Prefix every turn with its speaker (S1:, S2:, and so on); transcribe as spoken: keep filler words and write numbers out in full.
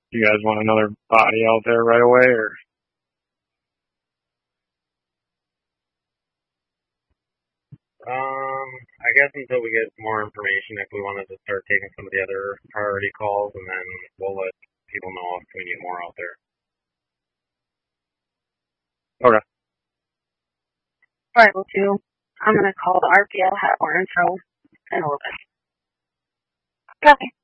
S1: You guys want another body out there right away, or?
S2: Um, I guess until we get more information, if we wanted to start taking some of the other priority calls, and then we'll let people know if we need more out there.
S1: Okay.
S3: All right, well, too. I'm going to call the R P L, have more info in a little bit. Okay.